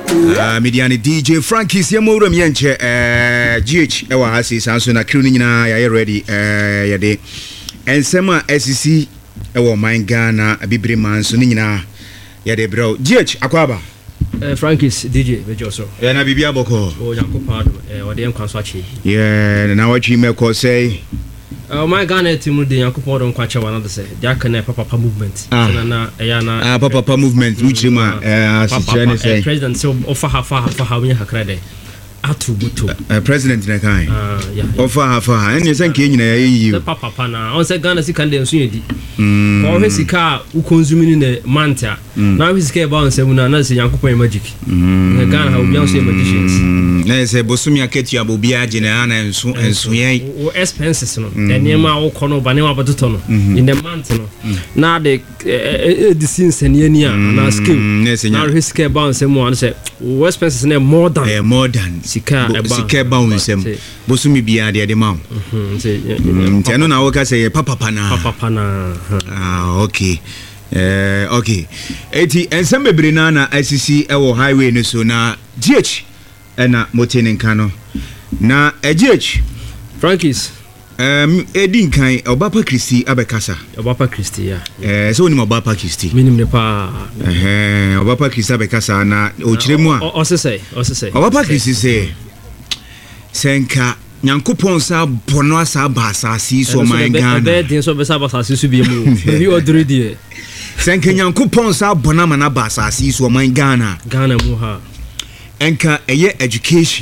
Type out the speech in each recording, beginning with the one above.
Mediani DJ Frankie Siamurum Yenche GH ewa hasi sanso na crew ni nyina ya ready yade ensema SEC ewa man Ghana abibire man so ni nyina yade bro GH akwaba Frankie's DJ bejoso na bibia boko o Yankopad ode enkwanso achi na watchi me ko say my Ghana team de Yankopad on kwacha wana de say dia kana papa movement na ya na papa movement which ma say president so offer ha we hakra de atubuto president na kan offer ha en say nke nyina ya yi papa na on say Ghana si kan de nso yedi ko he sika u consuming in the manta na we sika ba on say na say Yankopad magic Ghana ha obi an say magicians na say bosumi aketu abobi agina na enso yen o expenses no enema wo kono ba ne ma bototo no in the month no na the since enia na skill na we sika ba on say mo an say o expenses na more than sika ba on say bosumi bia de ma nteno na wo ka say papa na okay okay eti ensem bebre na ICC ewo highway no so na GH na motene nka no na GH Frankie's edin kan Obapa Christy abekasa Obapa Christy ya so ni Obapa Christy minim ne pa Obapa Christy abekasa na ochiremu a osese Obapa Christy say senka Nyankopon sa bono asa ba asase so man Ghana be din so be sa ba asase so bi mu bi oduri die senka Nyankopon sa bono mana ba asase so man Ghana mu ha enka eye education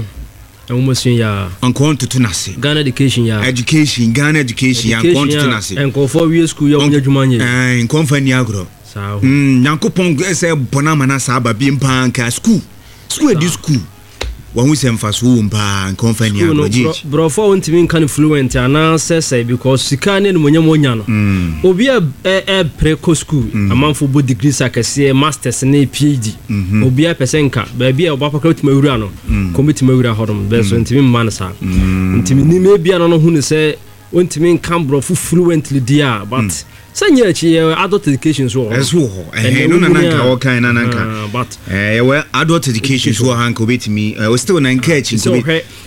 almost ya ankon tutunase Ghana education ya Ghana education ya ankon tutunase enko for we school ya unya dwuma nye enko fa ni agro sawo Nyankopon say bono mana sa ba bi mpa anka school edi school who sem faso mpa company agro bro for untimi kan fluent ana say because sika ne no monya no obi e pre-co school amanfo bo degree sakase masters ne PhD obi a pesenka ba bia obapa ka utima wura no committee mawura hodom be so untimi man sa untimi ni me bia no hu ne say untimi kan bro fluently dia but sanya chi adult education so no nanka o kan nanka but we adult education so hanka obetimi we still nanka chi so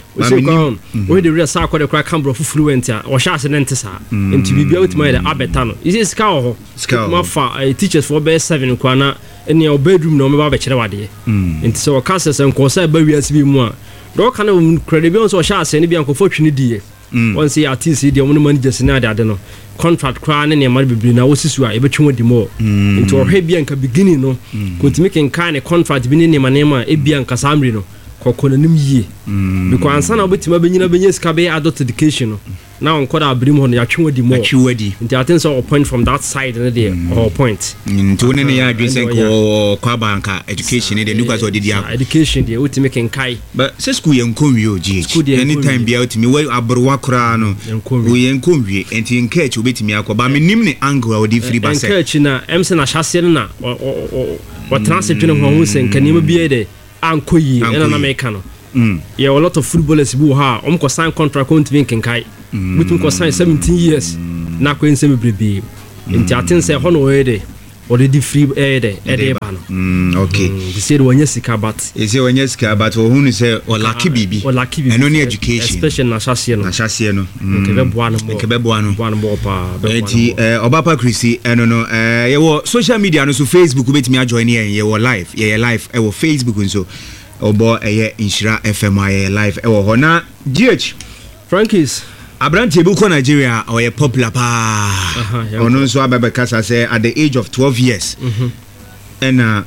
we the real sa kwa de kwa cambro fluent a o sha ascendent sa enti bibia wetima de abeta no is ska ho ma fa teachers for be 7 kwa na ene o bedroom no me ba be kire wade enti so o classes en ko sa ba wiase bi mu a do kana credibility so sha ascendent bi an ko fo twini die once ya TC de omo managers na ade no contract kra ne ma bibiri na wosisu a ebetwe di mo into ohwe bia nka beginning no kontimi kan ne contract bi ne ma ebia nka samri no kokonanim yie because ansa na obetima benyina benye ska be adult education no na on koda abrim ho no ya twedi mo into I think so point from that side na there or point into ne ya adwesen ko kwa banka education ne de nuka so didi akọ education de otimi kenkai but say school yen konwie oji anytime bia otimi we aborwa kra no we yen konwie enti encourage obetimi akọ ba menim ne angle odi free ba say encourage na emse na hyase na o transit ne ho sen kanima bia de ankoyi ena na meka no a lot of footballers bu ha ko sign contract ko ntimi kenkai mutum ko sign 17 years na ko ensem brebe nti aten say hono ede already free ede ba no okay they say wanya sika but o hunu say o lucky bibi eno ni education especially na hyase no kebe boano pa enti Obapa Christy eno no ye wo social media no so Facebook betimi join ye wo live e wo Facebook nso obo eye Inshira FM ye live e wo ho na GH Frankie's Abrantie bu ko Nigeria o ye popular pa ono nso ababekasa say at the age of 12 years ena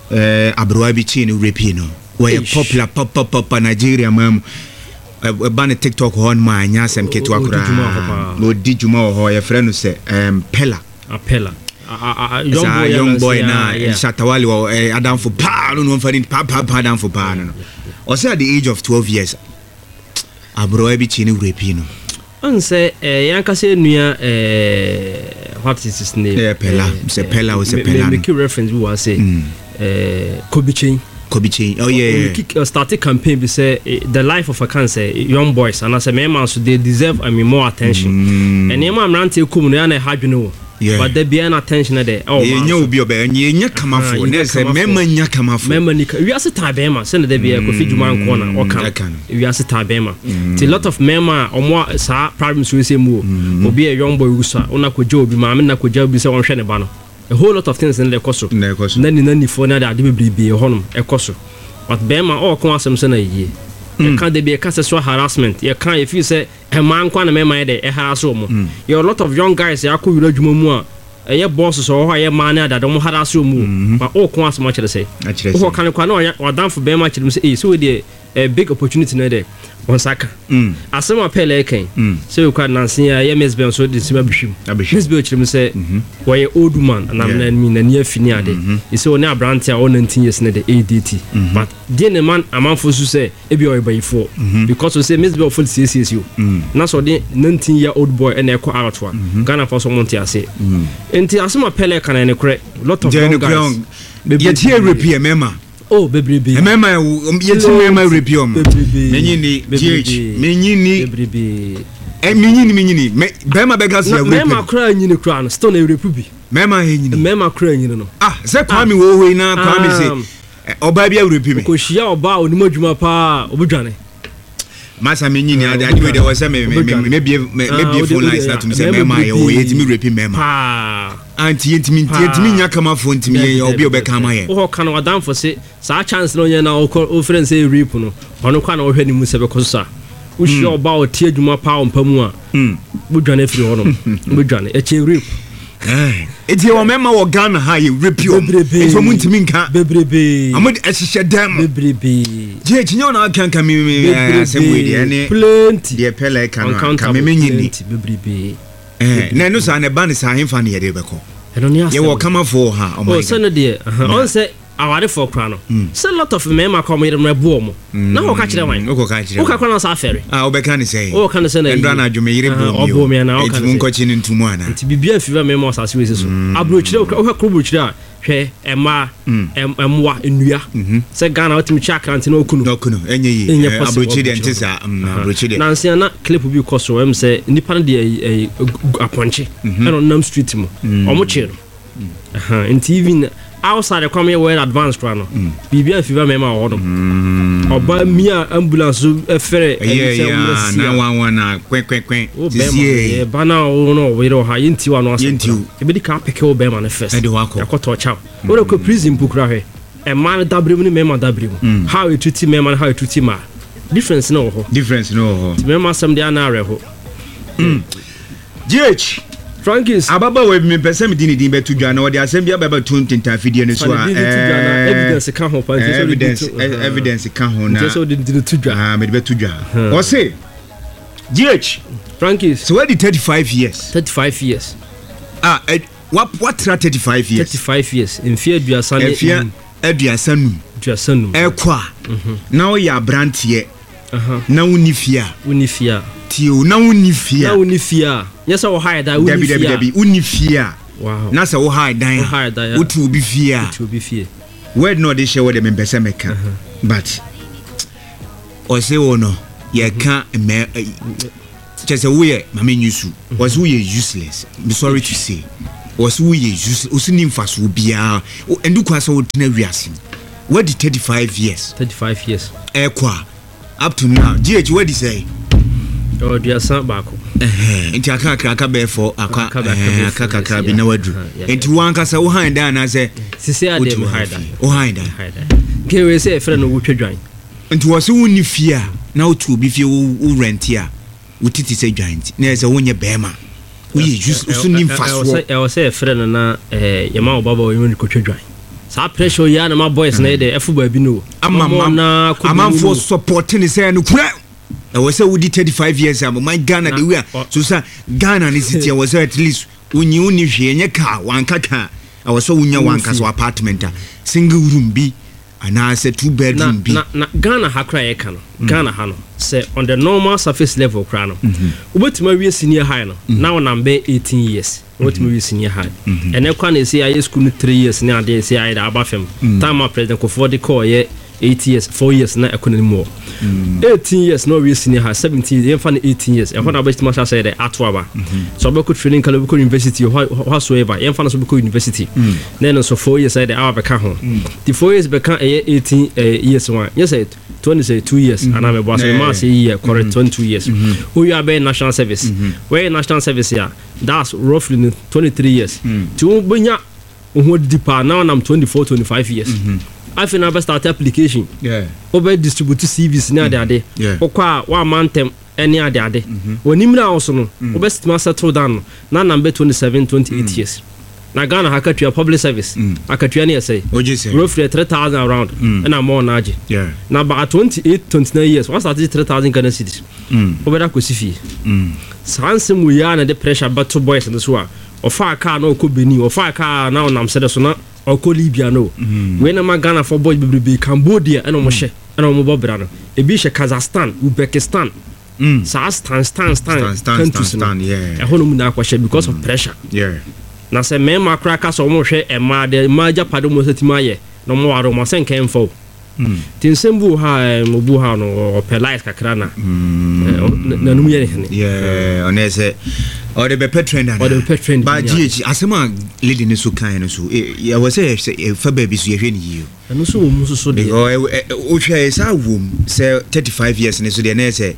abroa bi chi ni repi no o ye popular pop Nigeria mam ban TikTok on ma nya sem ketu akura no di juma ho ye frɛ no say Pella young boy na Shatawali wa Adam for pa no mfani pa Adam for pa no o say at the age of 12 years abroa bi chi ni repi no on say yanka say nua what is his name Pella make reference we was say Kobe Chain oh yeah started campaign be say the life of a cancer young boys and as a man so they deserve more attention and am rant come no na hadwene but there be an attention there oh you be obey nya kamafo na say mema nya kamafo mema nika we ase ta bema say na there be Kofi Dwuma corner o kan we ase ta bema a lot of mema omo sa problems we say mu obi a young boy usa ona koja obi ma me na koja obi say won hwe ne ba no a whole lot of things in the koso na ni fo na da bebrebe honom ekoso but bema o kon asem say na yie you can't be a sexual harassment. You can't if you say a man can't remember a harass woman. You a lot of young guys. I could read more. A bosses or a man that don't harass you, but all quite much to say. Who can or down for very much is so a big opportunity there. On Saka. As some pele came. So you can not see a MS Ben so this bishop. Miss Bircham say, why an old man and I'm mean a near finiade. It's so now Brantia on 19 years in the ADT. But then a man for to say, if you are by 4 because we say Miss Bill full CSU. Now so the 19-year-old boy and echo out one. Ghana for someone to say. And Tiasma Pele can and a correct lot of young guys. Yet here repair mema. Oh, baby, remember, yet remember repeal. Menini, GH, Menini, Menini, Bema Begas, Mema crying in the crown, Stone Republic. Mema crying, you know. Ah, Zach Kwame Wowe now, Kwame say, Obabia repeat because she are about Mojuma Pa, Obujane. Massa Menini, I knew there was maybe a full life that to say, Mema, or yet me repeat Mema. Auntie, me come up phone to me, or be become my oh, can I down for say, such chance no, you know, friends say Ripuno, or no can already Musaba Cosa. We show about Tia Juma Pound Pamua. Bujan if you want Bujan, a chair rip. It's your member or Ghana how you rip your baby from Muntiminka, baby. I'm with a dam, baby. Judge, you know, I can't come in some way, plenty, dear Pele can come in, baby. Nano sana bani sa himfa ne yedebeko ye wo kama for ha o my son dear on say aware for krano say lot of men ma come yedem na buo mo na wo ka kire wan wo ka krano sa afere o be kan say wo kan say na ndra na adwuma yire buo mi na wo kan say nko chi ne ntumu ana nti bibia fiva men ma sa se we so abro kire wo ka kro bro kire a hwe ema emwa enua se Ghana otimi chaka ante na okuno enye yi abrochi de ntisa abrochi de nansi na clip bi koso em se nipa na de aponche and on Nam Street mo omo chiro nti even outside come here well advanced krano bibia fiva mema odo oba mia ambulance efere na wan na kwen e bana no we do ha yenti wa no asentu e be di ka peke o be ma na first yakoto cha we ko prison bukura he e man dabrem ni mema dabrem how you treat mema and how you treat ma difference no ho mema sam dia na re ho GH Frankis ababa we me pese me dini din betu dwa na wo de asem bia baba tun tinta fidie ne so a evidence ka ho pa evidence ka ho na so de tu dwa me de betu dwa o say GH Frankis so what the 35 years what 35 years in fear aduasanu ekwa na wo ya brantie na unifia tio na unifia yes wo hide that unifia wow na se wo hide dan utu obi fia word no dey share with them pese meka but o say wo no ye ka me chese wo ye mama nyusu was wo ye useless be sorry to say was wo ye useless osini mfaso bia enduko asa wo tena wiase what the 35 years ekwa up to now GH what did say oh dia san bako enti aka be for aka bi na wadu enti wanka sa wo hand da na say sisi ade mo hide ke we say friend no wo twadwan enti wo se woni fia na wo tu bi fie wo rent ya wo titi say giant na say wonye bema wo ye use usuni mfaso e say friend na yema obaba wo yoni ko twadwan sa pressure ya na my boys na dey efu ba bi no amamfo supporting say no kura I was say we did 35 years ago my Ghana the way so say Ghana ni city was at least unyi hwe nye ka wankaka I was so unya wanka so apartment single room bi ana say 2 bedroom bi na Ghana hakra ye ka no Ghana ha no say on the normal surface level kra no obetima wie senior high no now number 18 years obetima wie senior high and e kwa na say high school 3 years na ade say I da abafem time president ko for the call ye 8 years 4 years na economy more 18 years no we senior high 17 years fan 18 years e ho na be stima say the atoaba so be ko training kala be ko university whatsoever e fan so be ko university then so 4 years say the hour be ka ho the 4 years be kan 18 years one yes say 22 years and I'm about to say year correct 22 years who you are be national service where national service here that's roughly 23 years to bunya who deeper now I'm 24 25 years I feel never start application over distribute CVs near the day okwa one month any other day when him now also no best master settle down now number 27 28 years na Ghana hakatu public service hakatu any say roughly 3,000 around and I'm more naji now about 28 29 years what started 3,000 Ghana cedis over that kosifi sansem we are na the pressure battle boys and so ofa car no ko Benin ofa car now nam say so na oko Libya no when am Ghana for boys be Cambodia and omo she and omo bobra no e bi she Kazakhstan Uzbekistan stand yeah hono mu na kwashe because of pressure na se me makra ka so mo hwe e ma de ma japado mo setima ye no mo waro mo sen kan fo tinsembu ha mo bu ha no opelize kakra na na num ye ne yeah onese or the trend ba GH asema lady ne so kan no so ya wo say fa ba bi so ye hwe ni yi no so mo so de o hwe sa wom say 35 years ne so de na say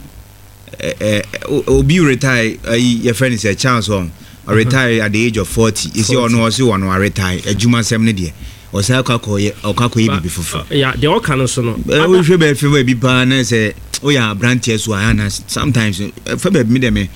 obi retire your friend say chance on or retire at the age of 40 is you no so one retire adwuma sem ne de o say akakoye bi fufu yeah the all can so no we hwe be favor bi pa na say o ya branches so ana sometimes fa ba mi de me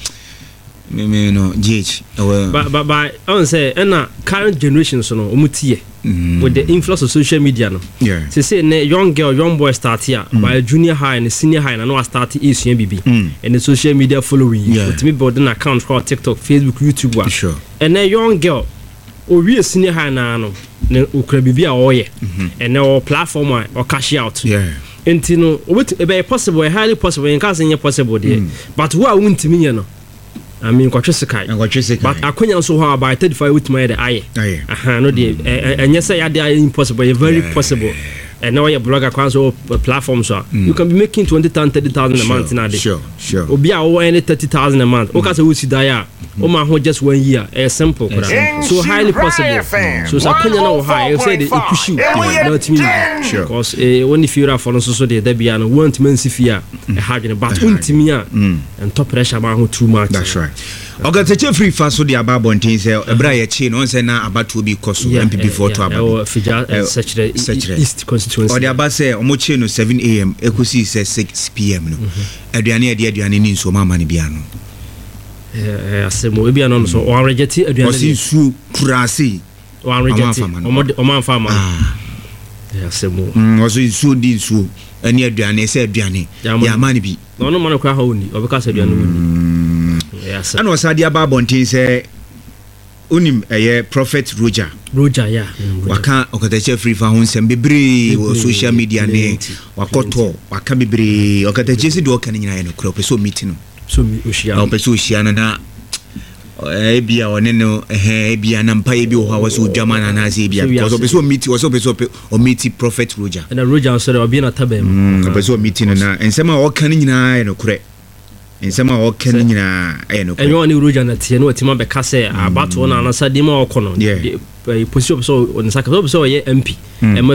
no GH but on say na current generation so no omutie with the influence of social media no say na young girl young boy start here by junior high and senior high na no start ESUN BB and the social media following with me building account for TikTok Facebook YouTube sure and a young girl o we senior high na no na okra bibi a oye and na platform or cash out enti no it be possible highly possible in case any possible there but who are wintimi ye no I mean kwatwesika but akonya so how about 35 with my aye no dey enye say ya dey impossible very possible and now your blogger can so platform so you can be making 20,000 30,000 a month now sure obi a wo any 30,000 a month o ka say we see that ya o ma ho just 1 year simple so highly possible so akonya na wo high say the ikushi not me because when if you are for so dey that be an want men sifia hard but untimi a and top pressure ma ho too much that's right oga teche free fast so the ababontin say ebra ye chi no say na abatu bi koso MPP for to ababa fija search the east constituency or the aba say omo chi no 7 am ekosi say 6 pm no aduane ni nso mama ne bia no asemo e bia no so o reject aduane o su kurasi o reject o man fama asemo o su di su ani aduane say aduane ya mani bi no man kwa ha oni obeka say aduane oni yes and was adia babontin say unim prophet Roger yeah waka okatache free fa ho nsem bebre o social media ne wakoto waka bebre okatache si do kan nyina no kro peso meeting so mi oshia o peso oshia na bia one no bia na mpa bi o ha waso dwama na na se bia because peso meeting waso peso o meeting prophet Roger and Roger so obi na tabem peso meeting na ensema o kan nyina no kro nsema o ken nyina no enyo ni Roger na tie no atima be ka say abato na anasa di ma okono position so on saka so ye MP